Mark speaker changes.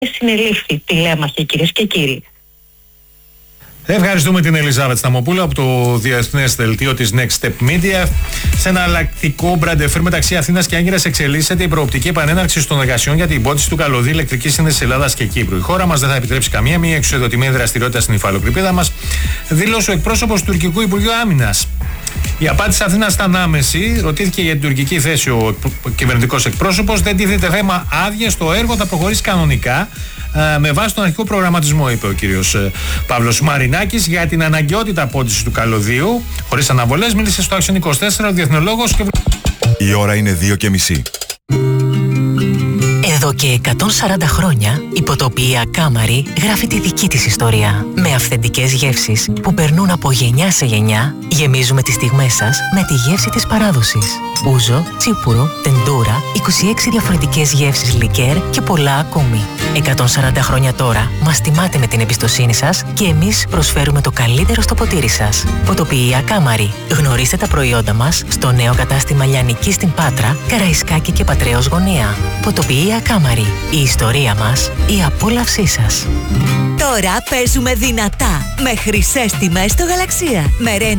Speaker 1: συνελήφθη. Τι λέμε, κυρίες και κύριοι.
Speaker 2: Ευχαριστούμε την Ελιζάβετ Σταμοπούλου από το διεθνές δελτίο της Next Step Media. Σε ένα αλλακτικό μπραντεφέρ μεταξύ Αθήνας και Άγκυρας εξελίσσεται η προοπτική επανέναρξη των εργασιών για την υπόθεση του καλωδίου ηλεκτρικής σύνδεσης Ελλάδας και Κύπρου. Η χώρα μας δεν θα επιτρέψει καμία μη εξοδοτημένη δραστηριότητα στην υφαλοκρηπίδα μας, δήλωσε ο εκπρόσωπος του Τουρκικού Υπουργείου Άμυνας. Η απάντηση της Αθήνας ήταν άμεση. Ρωτήθηκε για την τουρκική θέση ο κυβερνητικός εκπρόσωπος. Δεν τίθεται θέμα άδειας, το έργο θα προχωρήσει κανονικά με βάση τον αρχικό προγραμματισμό, είπε ο κύριος Παύλος Μαρινάκης. Για την αναγκαιότητα απόντησης του καλωδίου, χωρίς αναβολές, μίλησε στο Action 24 ο διεθνολόγος.
Speaker 3: Η ώρα είναι 2:30.
Speaker 4: Εδώ και 140 χρόνια η ποτοπία Κάμαρη γράφει τη δική της ιστορία. Με αυθεντικές γεύσεις που περνούν από γενιά σε γενιά, γεμίζουμε τις στιγμές σας με τη γεύση της παράδοσης. Ούζο, τσίπουρο, τεντούρα, 26 διαφορετικές γεύσεις λικέρ και πολλά ακόμη. 140 χρόνια τώρα μας τιμάτε με την εμπιστοσύνη σας και εμείς προσφέρουμε το καλύτερο στο ποτήρι σας. Ποτοπία Κάμαρη. Γνωρίστε τα προϊόντα μας στο νέο κατάστημα Λιανική στην Πάτρα, Καραϊσκάκη και Πατρέως Γωνία. Ποτοπία Κάμαρη. Η ιστορία μας, η απόλαυσή σας.
Speaker 5: Τώρα παίζουμε δυνατά με χρυσές τιμές στο Γαλαξία. Με Ρέντο